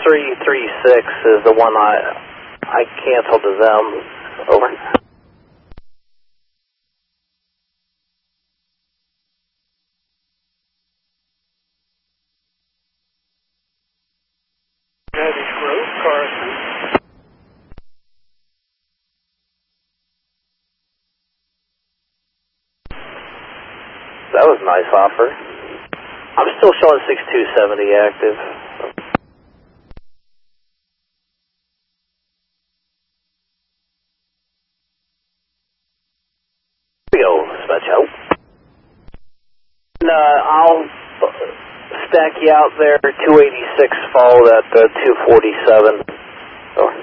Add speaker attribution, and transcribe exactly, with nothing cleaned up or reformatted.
Speaker 1: three three six is the one I I canceled to them. Over.
Speaker 2: That is Grove, Carson.
Speaker 1: That was a nice offer. I'm still showing six two seventy active. Here we go, Special. And, uh, I'll stack you out there, two eighty-six followed at uh, two forty-seven.